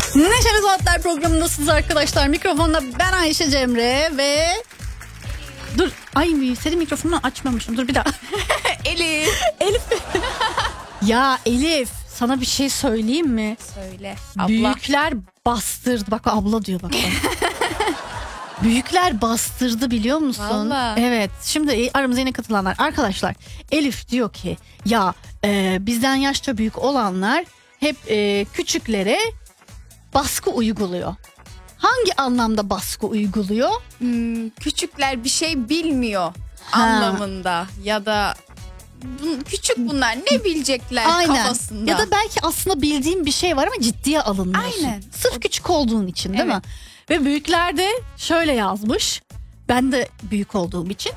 Neşeli Saatler programındasınız arkadaşlar. Mikrofonda ben Ayşe Cemre ve... Dur, ay senin mikrofonunu açmamışım. Dur bir daha. Elif. Elif. Ya Elif, sana bir şey söyleyeyim mi? Söyle. Abla. Büyükler bastırdı. Bak abla diyor bak. Büyükler bastırdı biliyor musun? Vallahi. Evet. Şimdi aramıza yine katılanlar. Arkadaşlar Elif diyor ki ya bizden yaşça büyük olanlar hep küçüklere baskı uyguluyor. Hangi anlamda baskı uyguluyor? Küçükler bir şey bilmiyor Ha. anlamında ya da küçük bunlar ne bilecekler Aynen. kafasında. Ya da belki aslında bildiğin bir şey var ama ciddiye alınmıyorsun. Aynen. Sırf küçük olduğun için değil Evet. mi? Ve büyükler de şöyle yazmış. Ben de büyük olduğum için.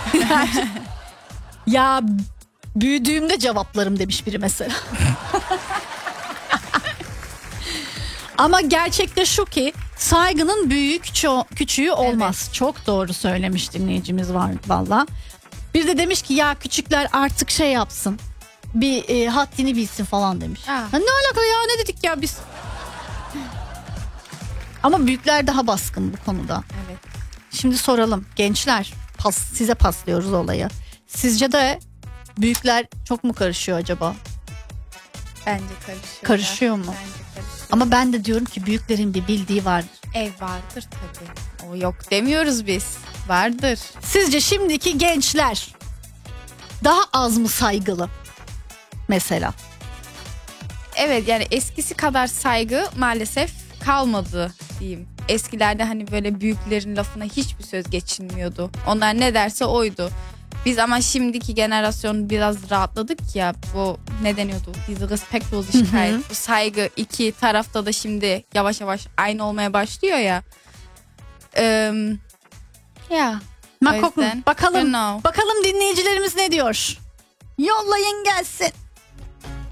Ya büyüdüğümde cevaplarım demiş biri mesela. Ama gerçekte şu ki saygının büyüğü küçüğü olmaz. Evet. Çok doğru söylemiş dinleyicimiz var valla. Bir de demiş ki ya küçükler artık şey yapsın. Bir haddini bilsin falan demiş. Aa. Ya ne alaka ya, ne dedik ya biz? Ama büyükler daha baskın bu konuda. Evet. Şimdi soralım gençler, size paslıyoruz olayı. Sizce de büyükler çok mu karışıyor acaba? Bence karışıyor. Karışıyor mu? Bence karışıyor. Ama ben de diyorum ki büyüklerin bir bildiği var. Ev vardır tabii. O yok demiyoruz biz. Vardır. Sizce şimdiki gençler daha az mı saygılı? Mesela. Evet, yani eskisi kadar saygı maalesef kalmadı diyeyim. Eskilerde hani böyle büyüklerin lafına hiçbir söz geçilmiyordu. Onlar ne derse oydu. Biz ama şimdiki generasyon biraz rahatladık ya, bu ne deniyordu? Diese Respekt oldu şikayet. Bu saygı iki tarafta da şimdi yavaş yavaş aynı olmaya başlıyor ya. Ya. O yüzden, Bakalım. you know. Bakalım dinleyicilerimiz ne diyor? Yollayın gelsin.